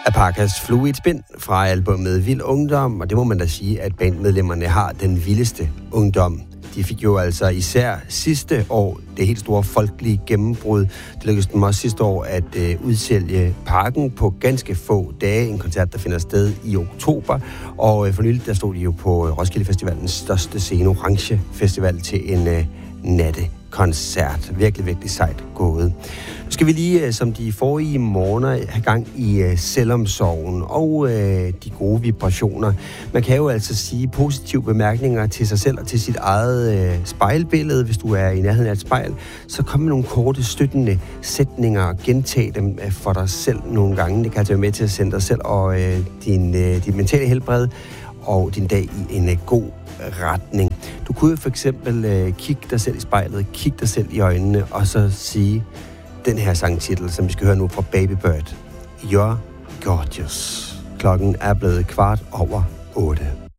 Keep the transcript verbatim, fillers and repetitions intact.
Alpacas Fluid Spin fra albumet Vild Ungdom, og det må man da sige, at bandmedlemmerne har den vildeste ungdom. De fik jo altså især sidste år det helt store folkelige gennembrud. Det lykkedes dem også sidste år at øh, udsælge Parken på ganske få dage. En koncert, der finder sted i oktober. Og øh, for nylig, der stod de jo på Roskilde Festivalens største scene, Orange Festival, til en øh, nattekoncert. Virkelig, virkelig sejt gået. Nu skal vi lige, som de forrige morgener, have gang i uh, selvomsorgen og uh, de gode vibrationer. Man kan jo altså sige positive bemærkninger til sig selv og til sit eget uh, spejlbillede. Hvis du er i nærheden af et spejl, så kom med nogle korte, støttende sætninger og gentag dem uh, for dig selv nogle gange. Det kan altså være med til at sende dig selv og uh, din, uh, din mentale helbred og din dag i en uh, god retning. Du kunne jo for eksempel uh, kigge dig selv i spejlet, kigge dig selv i øjnene og så sige den her sangtitel, som vi skal høre nu fra Baby Bird. You're gorgeous. Klokken er blevet kvart over otte.